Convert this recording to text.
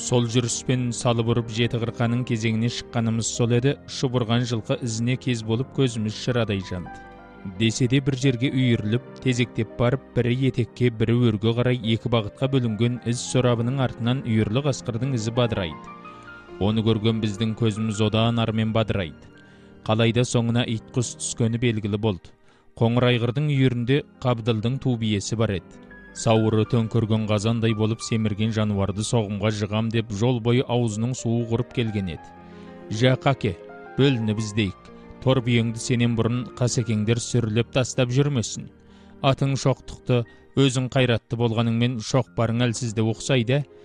Сол жүріспен салып ұрып жеті қырқаның кезеңіне шыққанымыз сол еді, шұбырған жылқы ізіне кез болып көзіміз шырадай жанды. Десе де бір жерге үйіріліп, тезектеп барып, бірі етекке, бірі өрге қарай екі бағытқа бөлінген із сорабының артынан үйірлі қасқырдың ізі бадырайды. Оны көрген біздің көзіміз одан армен бадырайды. Қалайда соңына ит құс түскені белгілі болды. Қоңыр айғырдың үйірінде Қабдылдың ту биесі бар еді. Сауыры төңкерген қазандай болып семірген жануарды соғымға жығам деп жол бойы аузының суы құрып келген еді. Жа қаке, бөлініп іздейік. Тор биеңді сенен бұрын қасекеңдер сүріліп тастап жүрмесін. Атың шоқтықты, өзің қайратты болғаныңмен шоқпарың әлсізде оқсайды,